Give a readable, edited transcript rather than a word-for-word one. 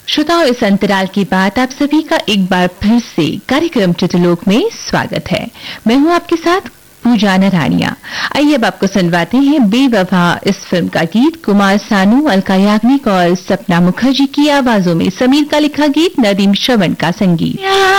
श्रोताओं, इस अंतराल के बाद आप सभी का एक बार फिर से कार्यक्रम चित्रलोक में स्वागत है। मैं हूं आपके साथ पूजा नारायणिया। आइए अब आपको सुनवाते हैं बेवफा इस फिल्म का गीत। कुमार सानू, अलका याग्निक और सपना मुखर्जी की आवाजों में, समीर का लिखा गीत, नदीम श्रवण का संगीत।